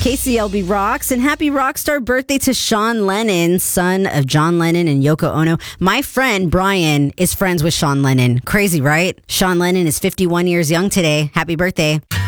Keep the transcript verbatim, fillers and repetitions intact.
K C L B rocks, and happy rock star birthday to Sean Lennon, son of John Lennon and Yoko Ono. My friend Brian is friends with Sean Lennon. Crazy, right? Sean Lennon is fifty-one years young today. Happy birthday.